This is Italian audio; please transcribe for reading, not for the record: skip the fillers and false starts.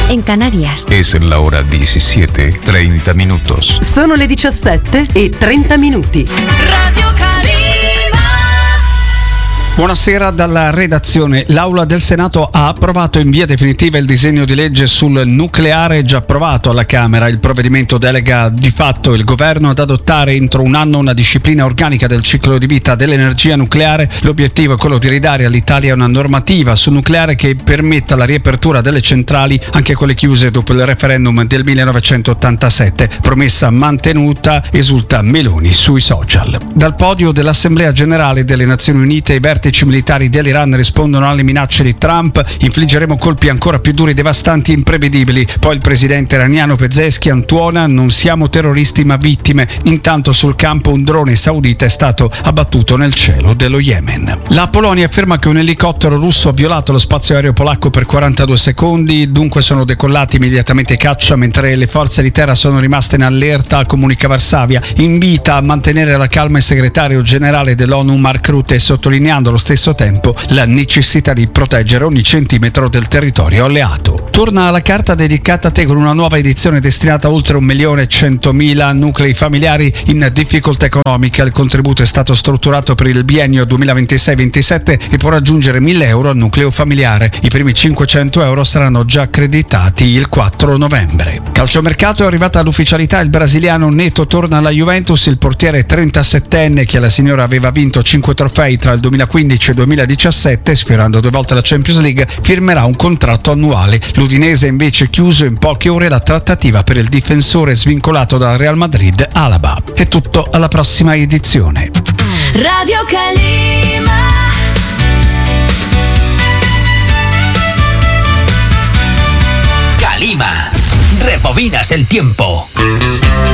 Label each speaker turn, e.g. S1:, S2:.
S1: en Canarias.
S2: Es la hora 17:30 minutos.
S3: Sono le 17:30.
S4: Radio Calima.
S5: Buonasera dalla redazione. L'Aula del Senato ha approvato in via definitiva il disegno di legge sul nucleare già approvato alla Camera. Il provvedimento delega di fatto il governo ad adottare entro un anno una disciplina organica del ciclo di vita dell'energia nucleare. L'obiettivo è quello di ridare all'Italia una normativa sul nucleare che permetta la riapertura delle centrali, anche quelle chiuse dopo il referendum del 1987. Promessa mantenuta, esulta Meloni sui social. Dal podio dell'Assemblea Generale delle Nazioni Unite i vertici militari dell'Iran rispondono alle minacce di Trump: infliggeremo colpi ancora più duri, devastanti, imprevedibili. Poi il presidente iraniano Pezeshkian tuona: non siamo terroristi ma vittime. Intanto sul campo un drone saudita è stato abbattuto nel cielo dello Yemen. La Polonia afferma che un elicottero russo ha violato lo spazio aereo polacco per 42 secondi, dunque sono decollati immediatamente i caccia mentre le forze di terra sono rimaste in allerta, comunica Varsavia. Invita a mantenere la calma il segretario generale dell'ONU Mark Rutte, sottolineando allo stesso tempo la necessità di proteggere ogni centimetro del territorio alleato. Torna alla carta dedicata a te con una nuova edizione destinata a oltre 1.100.000 nuclei familiari in difficoltà economica. Il contributo è stato strutturato per il biennio 2026-27 e può raggiungere 1.000 euro al nucleo familiare. I primi 500 euro saranno già accreditati il 4 novembre. Calciomercato, è arrivata all'ufficialità: il brasiliano Neto torna alla Juventus. Il portiere 37enne, che alla signora aveva vinto 5 trofei tra il 2015 e 2017, sfiorando 2 volte la Champions League, firmerà un contratto annuale. L'Udinese invece chiuso in poche ore la trattativa per il difensore svincolato dal Real Madrid Alaba. È tutto, alla prossima edizione.
S4: Radio Calima.
S6: Calima, rebobinas el tiempo.